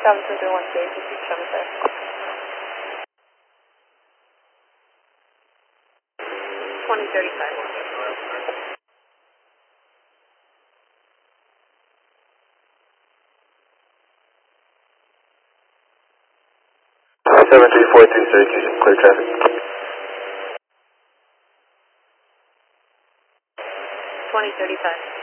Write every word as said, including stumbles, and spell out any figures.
seven two three one three six seven five. twenty thirty-five. seven three four three Syracuse, clear traffic. twenty thirty-five.